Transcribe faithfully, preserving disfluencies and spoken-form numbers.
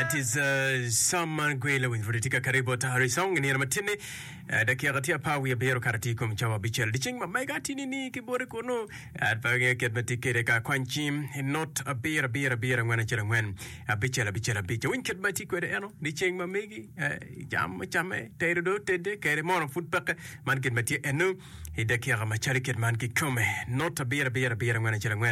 That is uh, Saman Gwela with Vritika Karibo Tahari song ni Ramatine da kiagatia pawi ya bero karati kum chawa bichel diching ma mai gati ni ni kibore kono at pagi ket matike ka kwanchim not a beer beer beer ngwana chira ngwen a bichel bichel bichel win ket mati ko de eno diching ma megi jam chame teiro do tede kere mon foot pak man ket mati eno hida kiaga ma chari ket man ki kome not a beer beer beer ngwana chira ngwen